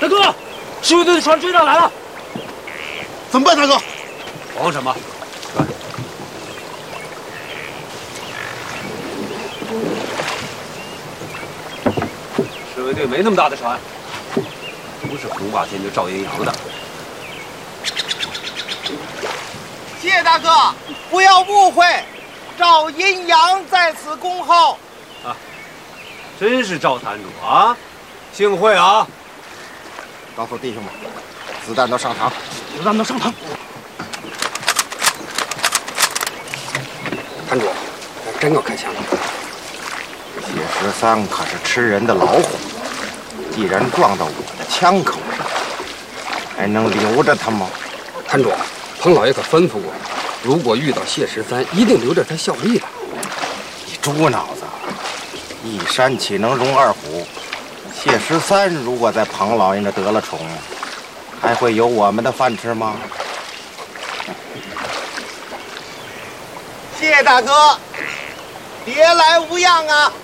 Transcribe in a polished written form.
大哥，侍卫队的船追上来了， 怎么办，大哥？ 慌什么？来，侍卫队没那么大的船，不是红霸天就赵阴阳的。 谢大哥，不要误会，赵阴阳在此恭候。 啊，真是赵坛主啊，幸会啊！ 告诉弟兄们，子弹都上膛， 子弹都上膛。 坛主，真要开枪了。 谢13可是吃人的老虎，既然撞到我的枪口上，还能留着他吗？ 坛主，彭老爷可吩咐过，如果遇到谢13，一定留着他效力的。 你猪脑子！一山岂能容二虎？谢13如果在彭老爷那得了宠，还会有我们的饭吃吗？ 谢大哥，别来无恙啊！